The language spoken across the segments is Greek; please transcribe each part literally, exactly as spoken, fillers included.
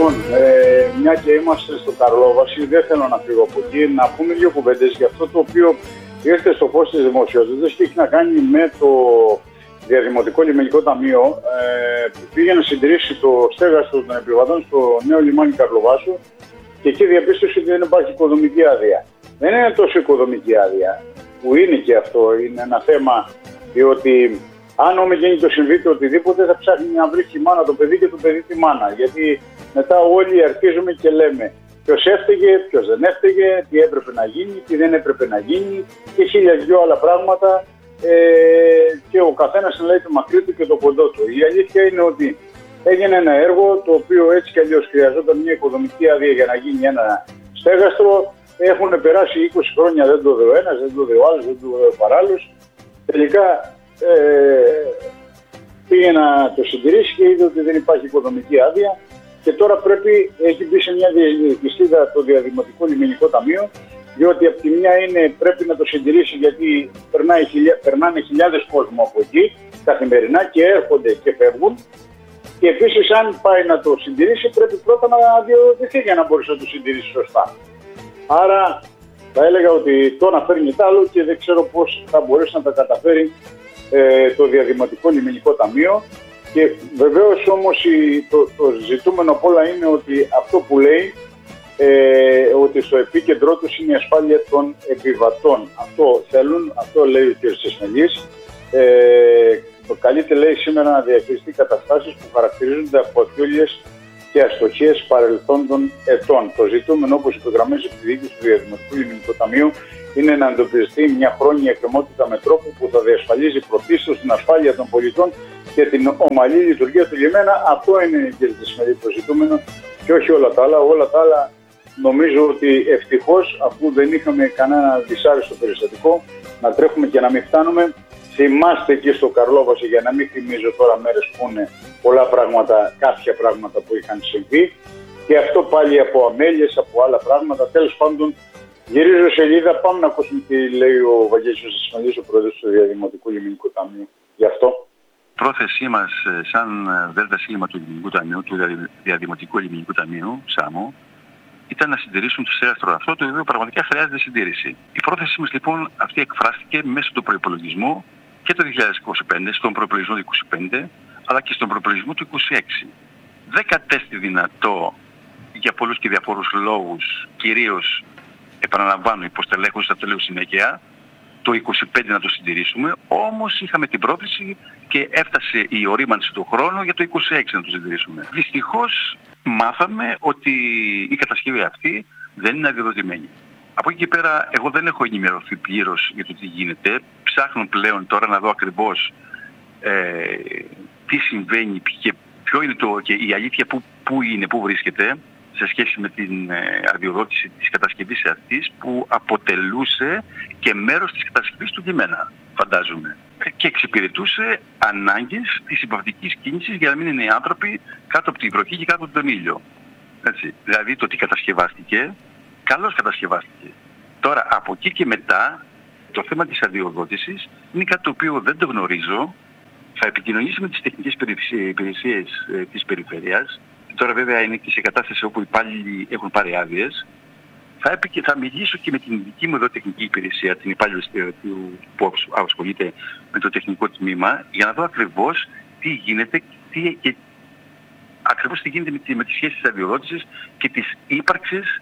Λοιπόν, ε, μια και είμαστε στο Καρλόβαση, δεν θέλω να φύγω από εκεί, να πούμε δύο κουβέντες για αυτό το οποίο ήρθε στο φως της δημοσιότητας και έχει να κάνει με το Διαδημοτικό Λιμενικό Ταμείο ε, που πήγε να συντηρήσει το στέγαστρο των επιβατών στο νέο λιμάνι Καρλοβάσου και εκεί διαπίστωσε ότι δεν υπάρχει οικοδομική άδεια. Δεν είναι τόσο οικοδομική άδεια, που είναι και αυτό, είναι ένα θέμα, διότι αν ομογέννητο συμβεί το οτιδήποτε θα ψάχνει να βρει τη μάνα το παιδί και το παιδί τη μάνα. Γιατί μετά όλοι αρχίζουμε και λέμε ποιος έφταιγε, ποιος δεν έφταιγε, τι έπρεπε να γίνει, τι δεν έπρεπε να γίνει και χίλια δυο άλλα πράγματα. Ε, και ο καθένας λέει το μακρύ του και το κοντό του. Η αλήθεια είναι ότι έγινε ένα έργο το οποίο έτσι κι αλλιώς χρειαζόταν μια οικοδομική άδεια για να γίνει ένα στέγαστρο. Έχουν περάσει είκοσι χρόνια, δεν το δει ο ένας, δεν το δει ο άλλος, δεν το δει ο παράλληλος. Τελικά ε, πήγε να το συντηρήσει και είδε ότι δεν υπάρχει οικοδομική άδεια και τώρα πρέπει, έχει μπει σε μια διεκκλειστίδα το Διαδημοτικό Λιμενικό Ταμείο, διότι από τη μια είναι πρέπει να το συντηρήσει γιατί περνάει, περνάνε χιλιάδες κόσμο από εκεί καθημερινά και έρχονται και φεύγουν. Και επίσης αν πάει να το συντηρήσει πρέπει πρώτα να αδειοδοτηθεί για να μπορέσει να το συντηρήσει σωστά. Άρα θα έλεγα ότι το να φέρνει τ' άλλο και δεν ξέρω πώς θα μπορέσει να τα καταφέρει ε, το Διαδημοτικό Λιμενικό Ταμείο. Και βεβαίως όμως η, το, το ζητούμενο απ' όλα είναι ότι αυτό που λέει ε, ότι στο επίκεντρό τους είναι η ασφάλεια των επιβατών. Αυτό θέλουν, αυτό λέει ο κ. Τσεσμελής. Ε, το καλείται λέει σήμερα να διαχειριστεί καταστάσεις που χαρακτηρίζονται από αφιόλειες και αστοχίες παρελθόντων ετών. Το ζητούμενο, όπως υπογραμμίζει η διοίκηση του Διαδημοτικού Λιμενικού Ταμείου, είναι να εντοπιστεί μια χρόνια εκκρεμότητα με τρόπο που θα διασφαλίζει πρωτίστως την ασφάλεια των πολιτών και την ομαλή λειτουργία του λιμένα. Αυτό είναι, κύριε Τσεσμελή, το ζητούμενο και όχι όλα τα άλλα. Όλα τα άλλα νομίζω ότι ευτυχώς, αφού δεν είχαμε κανένα δυσάρεστο περιστατικό, να τρέχουμε και να μην φτάνουμε. Θυμάστε εκεί στο Καρλόβαση, για να μην θυμίζω τώρα μέρες που είναι πολλά πράγματα, κάποια πράγματα που είχαν συμβεί. Και αυτό πάλι από αμέλειες, από άλλα πράγματα. Τέλος πάντων, γυρίζω σελίδα, πάμε να ακούσουμε τι λέει ο Βαγγέλης Τσεσμελής, ο πρόεδρος του Διαδημοτικού Λιμενικού Ταμείου. Γι' αυτό. Πρόθεσή μας σαν ΔΣ του Λιμενικού Ταμείου, του Διαδημοτικού Λιμενικού Ταμείου, ΣΑΜΟ, ήταν να συντηρήσουν το στέγαστρο αυτό, το οποίο πραγματικά χρειάζεται συντήρηση. Η πρόθεσή μας λοιπόν αυτή εκφράστηκε μέσω του προϋπολογισμού και το δύο χιλιάδες είκοσι πέντε, στον προϋπολογισμό του είκοσι πέντε, αλλά και στον προϋπολογισμό του είκοσι έξι. Δεν κατέστη δυνατό για πολλούς και διαφόρους λόγους, κυρίως επαναλαμβάνω υποστελέχωση, θα το λέω συνέχεια, το είκοσι πέντε να το συντηρήσουμε, όμως είχαμε την πρόθεση και έφτασε η ορίμανση του χρόνου για το είκοσι έξι να το συντηρήσουμε. Δυστυχώς μάθαμε ότι η κατασκευή αυτή δεν είναι αδειοδοτημένη. Από εκεί και πέρα εγώ δεν έχω ενημερωθεί πλήρως για το τι γίνεται. Ψάχνω πλέον τώρα να δω ακριβώς ε, τι συμβαίνει και ποιο είναι το, και η αλήθεια που, που είναι, που βρίσκεται σε σχέση με την ε, αδειοδότηση της κατασκευής αυτής που αποτελούσε και μέρος της κατασκευής του λιμένα, φαντάζομαι. Και εξυπηρετούσε ανάγκες της υπαυτικής κίνησης για να μην είναι οι άνθρωποι κάτω από την βροχή και κάτω από τον ήλιο. Έτσι. Δηλαδή το ότι κατασκευάστηκε, καλώς κατασκευάστηκε. Τώρα από εκεί και μετά το θέμα της αδειοδότησης είναι κάτι το οποίο δεν το γνωρίζω. Θα επικοινωνήσω με τις τεχνικές υπηρεσίες ε, της περιφέρειας. Τώρα βέβαια είναι και σε κατάσταση όπου οι υπάλληλοι έχουν πάρει άδειες. Θα, επικ... θα μιλήσω και με την δική μου εδώ τεχνική υπηρεσία, την υπάλληλο που ασχολείται με το τεχνικό τμήμα, για να δω ακριβώς τι γίνεται τι... και ακριβώς τι γίνεται με, τη... με τις σχέσεις της αδειοδότησης και της ύπαρξης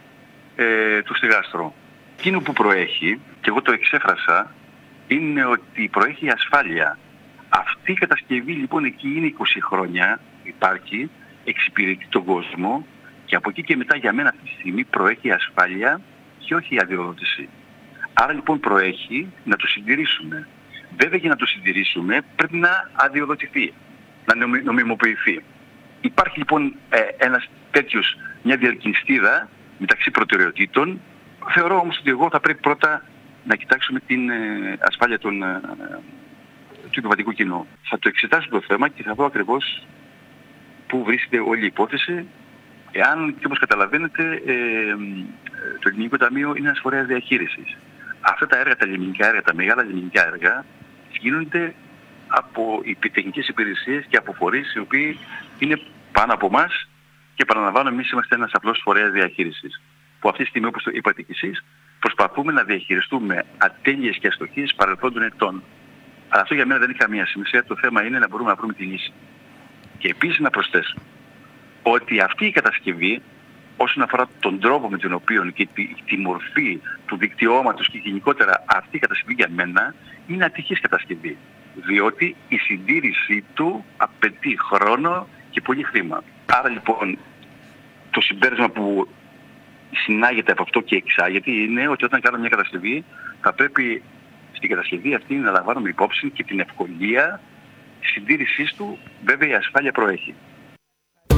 ε, του στεγάστρου. Εκείνο που προέχει, και εγώ το εξέφρασα, είναι ότι προέχει η ασφάλεια. Αυτή η κατασκευή λοιπόν εκεί είναι είκοσι χρόνια, υπάρχει, εξυπηρετεί τον κόσμο και από εκεί και μετά για μένα αυτή τη στιγμή προέχει η ασφάλεια και όχι η αδειοδότηση. Άρα λοιπόν προέχει να το συντηρήσουμε. Βέβαια για να το συντηρήσουμε πρέπει να αδειοδοτηθεί, να νομιμοποιηθεί. Υπάρχει λοιπόν ε, ένας τέτοιος, μια διαρκινιστίδα μεταξύ προτεραιοτήτων. Θεωρώ όμως ότι εγώ θα πρέπει πρώτα να κοιτάξουμε την ε, ασφάλεια των, ε, του επιβατικού κοινού. Θα το εξετάσω το θέμα και θα δω ακριβώς πού βρίσκεται όλη η υπόθεση. Εάν και όπως καταλαβαίνετε ε, ε, το Λιμενικό Ταμείο είναι ένας φορέας διαχείρισης. Αυτά τα έργα, τα λιμενικά έργα, τα μεγάλα λιμενικά έργα γίνονται από οι τεχνικές υπηρεσίες και από φορείς οι οποίοι είναι πάνω από εμάς Και παραλαμβάνω, εμείς είμαστε ένας απλός φορέας διαχείρισης. Που αυτή τη στιγμή, όπως το είπατε κι εσείς, προσπαθούμε να διαχειριστούμε ατέλειες και αστοχίες παρελθόντων ετών. Αλλά αυτό για μένα δεν έχει καμία σημασία. Το θέμα είναι να μπορούμε να βρούμε τη λύση. Και επίσης να προσθέσω ότι αυτή η κατασκευή, όσον αφορά τον τρόπο με τον οποίο και τη, τη μορφή του δικτυώματος και γενικότερα αυτή η κατασκευή για μένα είναι ατυχής κατασκευή. Διότι η συντήρησή του απαιτεί χρόνο και πολύ χρήμα. Άρα λοιπόν το συμπέρασμα που συνάγεται από αυτό και εξάγεται είναι ότι όταν κάνουμε μια κατασκευή θα πρέπει στην κατασκευή αυτή να λαμβάνουμε υπόψη και την ευκολία συντήρησής του, βέβαια η ασφάλεια προέχει.